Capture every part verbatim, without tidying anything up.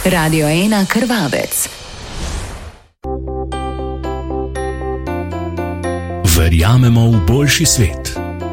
Radio ena Krvavec. Verjamemo v boljši svet.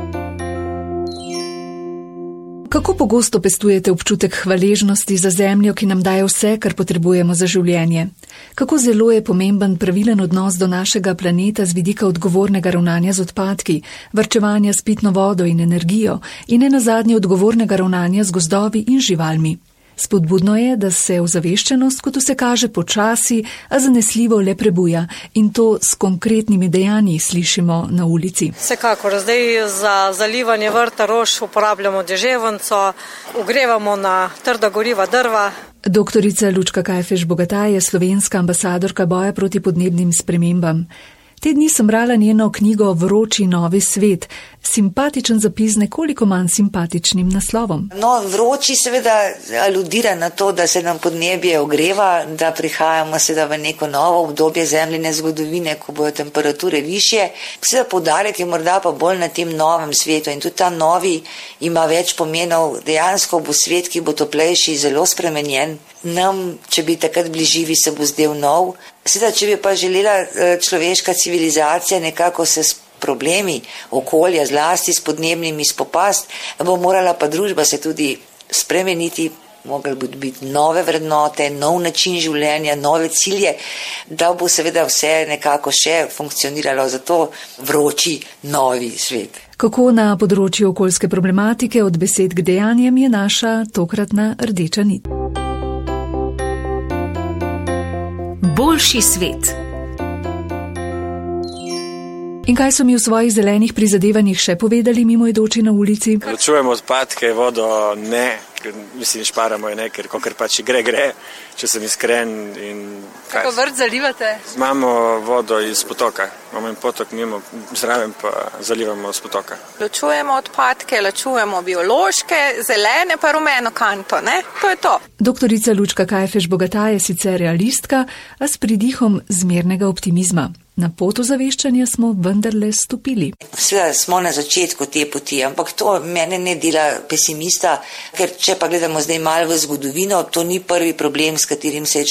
Kako pogosto pestujete občutek hvaležnosti za zemljo, ki nam daje vse, kar potrebujemo za življenje? Kako zelo je pomemben pravilen odnos do našega planeta z vidika odgovornega ravnanja z odpadki, varčevanja s pitno vodo in energijo in nenazadnje odgovornega ravnanja z gozdovi in živalmi? Spodbudno je, da se ozaveščenost, kot vse kaže, počasi, a zanesljivo le prebuja in to s konkretnimi dejanji slišimo na ulici. Vsekakor, zdaj za zalivanje vrta rož uporabljamo deževnico, ogrevamo na trda goriva drva. Doktorica Lučka Kajfež Bogataj je slovenska ambasadorka boja proti podnebnim spremembam. Te dni sem brala njeno knjigo Vroči novi svet, simpatičen zapis nekoliko manj simpatičnim naslovom. No, vroči seveda aludira na to, da se nam podnebje ogreva, da prihajamo seveda v neko novo obdobje zemljine zgodovine, ko bojo temperature višje. Seveda poudarek je morda pa bolj na tem novem svetu in tudi ta novi ima več pomenov. Dejansko bo svet, ki bo toplejši, zelo spremenjen. Nam, če bi takrat bili živi, se bo zdel nov. Seveda, če bi pa želela človeška civilizacija nekako se s problemi okolja, zlasti s podnebnimi spopast, bo morala pa družba se tudi spremeniti, mogli bodo biti nove vrednote, nov način življenja, nove cilje, da bo seveda vse nekako še funkcioniralo, zato vroči novi svet. Kako na področju okoljske problematike od besed k dejanjem je naša tokratna rdeča nit. Boljši svet. In kaj so mi v svojih zelenih prizadevanjih še povedali mimoidoči na ulici? Ločujemo odpadke, vodo ne, mislim, šparamo je ne, ker kakor pač gre, gre, če sem iskren. In kako vrt zalivate? Imamo vodo iz potoka, imamo en potok mimo, zraven pa zalivamo z potoka. Ločujemo odpadke, ločujemo biološke, zelene pa rumeno kanto, ne? To je to. Doktorica Lučka Kajfež Bogataj je sicer realistka, a s pridihom zmernega optimizma. Na pot ozaveščanja smo vendarle stopili. Seveda smo na začetku te poti, ampak to mene ne dela pesimista, ker če pa gledamo zdaj malo v zgodovino, to ni prvi problem, s katerim se je